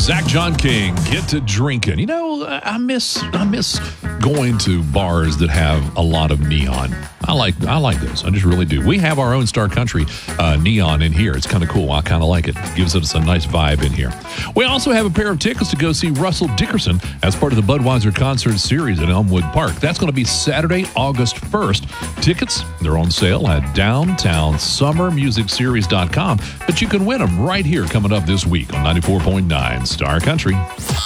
Zach John King, Get to Drinking. You know, I miss going to bars that have a lot of neon. I like those. I just really do. We have our own Star Country neon in here. It's kind of cool. I kind of like it. Gives us a nice vibe in here. We also have a pair of tickets to go see Russell Dickerson as part of the Budweiser Concert Series at Elmwood Park. That's going to be Saturday, August 1st. Tickets, they're on sale at downtownsummermusicseries.com, but you can win them right here coming up this week on 94.9 Star Country.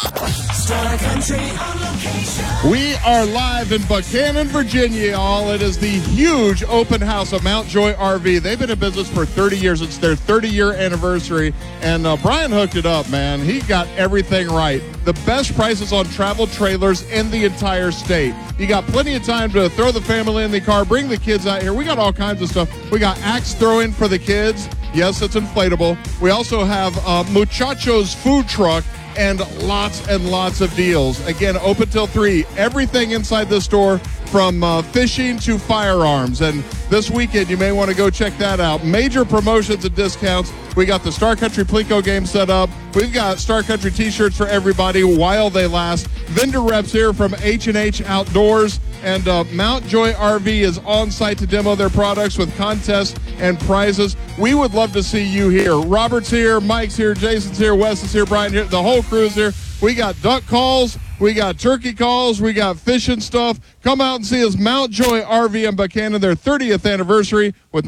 Star Country on location. We are live in Buchanan, Virginia, y'all. It is the huge open house of Mount Joy RV. They've been in business for 30 years. It's their 30-year anniversary, and Brian hooked it up, man. He got everything right. The best prices on travel trailers in the entire state. You got plenty of time to throw the family in the car, bring the kids out here. We got all kinds of stuff. We got axe throwing for the kids. Yes, it's inflatable. We also have Muchachos food truck and lots of deals. Again, open till 3. Everything inside this store from fishing to firearms. And this weekend, you may want to go check that out. Major promotions and discounts. We got the Star Country Plinko game set up. We've got Star Country t-shirts for everybody while they last. Vendor reps here from H&H Outdoors. And Mount Joy RV is on site to demo their products with contests and prizes. We would love to see you here. Robert's here, Mike's here, Jason's here, Wes is here, Brian here. The whole crew's here. We got duck calls. We got turkey calls. We got fishing stuff. Come out and see us, Mount Joy RV in Buchanan, their 30th anniversary with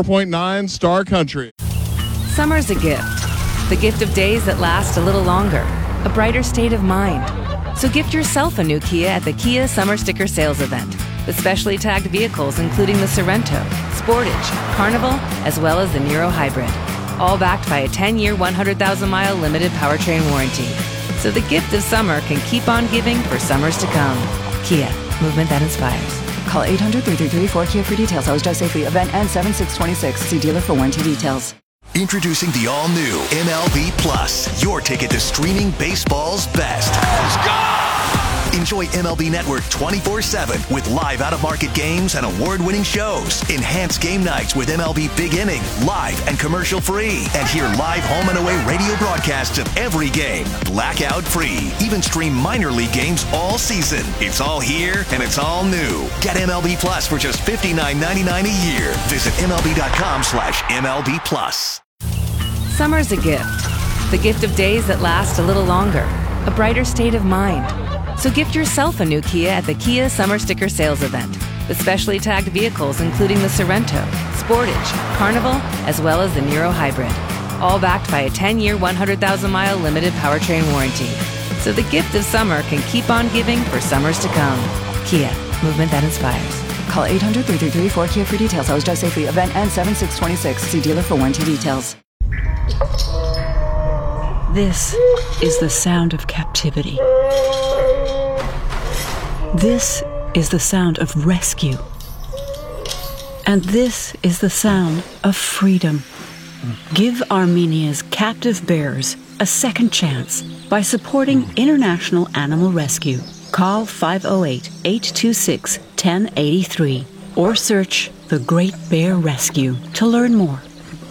94.9 Star Country. Summer's a gift. The gift of days that last a little longer. A brighter state of mind. So gift yourself a new Kia at the Kia Summer Sticker Sales Event. With specially tagged vehicles including the Sorento, Sportage, Carnival, as well as the Niro Hybrid. All backed by a 10-year, 100,000-mile limited powertrain warranty. So the gift of summer can keep on giving for summers to come. Kia, movement that inspires. Call 800-333-4KIA for details. Always drive safely. Event ends 7/6/26. See dealer for warranty details. Introducing the all-new MLB Plus, your ticket to streaming baseball's best. Let's go! Enjoy MLB Network 24/7 with live out-of-market games and award-winning shows. Enhance game nights with MLB Big Inning, live and commercial-free. And hear live home and away radio broadcasts of every game, blackout-free. Even stream minor league games all season. It's all here and it's all new. Get MLB Plus for just $59.99 a year. Visit MLB.com/MLB Plus. Summer's a gift. The gift of days that last a little longer. A brighter state of mind. So gift yourself a new Kia at the Kia Summer Sticker Sales Event. With specially tagged vehicles including the Sorento, Sportage, Carnival, as well as the Niro Hybrid. All backed by a 10-year, 100,000-mile limited powertrain warranty. So the gift of summer can keep on giving for summers to come. Kia, movement that inspires. Call 800-333-4KIA for details. Always drive safely. Event ends 7/6/26. See dealer for warranty details. This is the sound of captivity. This is the sound of rescue. And this is the sound of freedom. Give Armenia's captive bears a second chance by supporting International Animal Rescue. Call 508-826-1083 or search The Great Bear Rescue to learn more.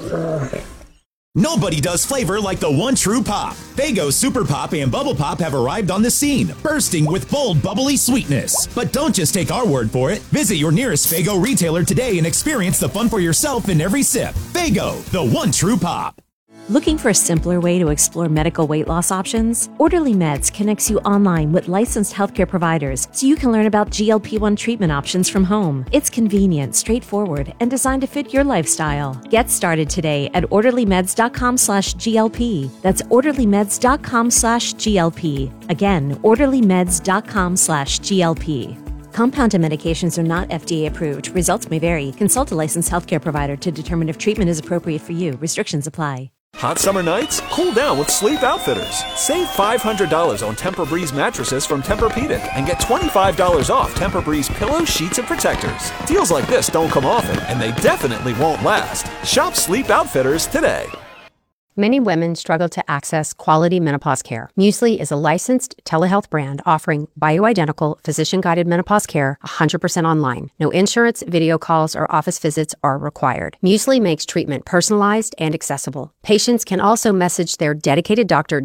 Nobody does flavor like the one true pop. Faygo Super Pop and Bubble Pop have arrived on the scene, bursting with bold, bubbly sweetness. But don't just take our word for it. Visit your nearest Faygo retailer today and experience the fun for yourself in every sip. Faygo, the one true pop. Looking for a simpler way to explore medical weight loss options? Orderly Meds connects you online with licensed healthcare providers so you can learn about GLP-1 treatment options from home. It's convenient, straightforward, and designed to fit your lifestyle. Get started today at orderlymeds.com/GLP. That's orderlymeds.com/GLP. Again, orderlymeds.com/GLP. Compounded medications are not FDA approved. Results may vary. Consult a licensed healthcare provider to determine if treatment is appropriate for you. Restrictions apply. Hot summer nights? Cool down with Sleep Outfitters. Save $500 on Tempur-Breeze mattresses from Tempur-Pedic and get $25 off Tempur-Breeze pillows, sheets, and protectors. Deals like this don't come often, and they definitely won't last. Shop Sleep Outfitters today. Many women struggle to access quality menopause care. Muesli is a licensed telehealth brand offering bioidentical, physician-guided menopause care 100% online. No insurance, video calls, or office visits are required. Muesli makes treatment personalized and accessible. Patients can also message their dedicated doctor